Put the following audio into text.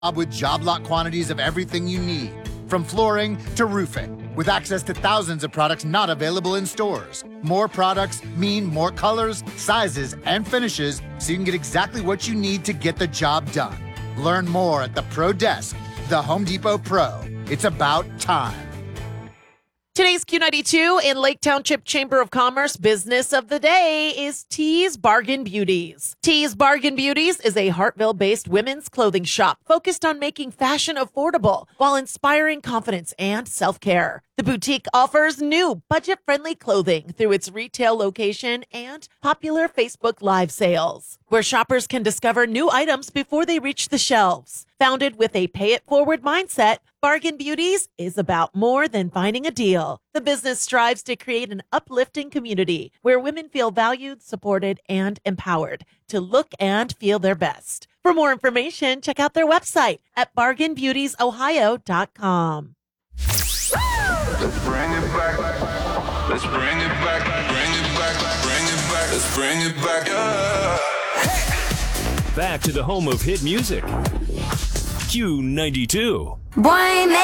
with job lot quantities of everything you need, from flooring to roofing, with access to thousands of products not available in stores. More products mean more colors, sizes, and finishes, so you can get exactly what you need to get the job done. Learn more at the Pro Desk, the Home Depot Pro. It's about time. Today's Q92 in Lake Township Chamber of Commerce business of the day is Tees Bargain Beauties. Tees Bargain Beauties is a Hartville-based women's clothing shop focused on making fashion affordable while inspiring confidence and self-care. The boutique offers new budget-friendly clothing through its retail location and popular Facebook Live sales, where shoppers can discover new items before they reach the shelves. Founded with a pay-it-forward mindset, Bargain Beauties is about more than finding a deal. The business strives to create an uplifting community where women feel valued, supported, and empowered to look and feel their best. For more information, check out their website at bargainbeautiesohio.com. Let's bring it back. Let's bring it back. Bring it back. Bring it back. Let's bring it back. Back to the home of hit music. Q92. Boy,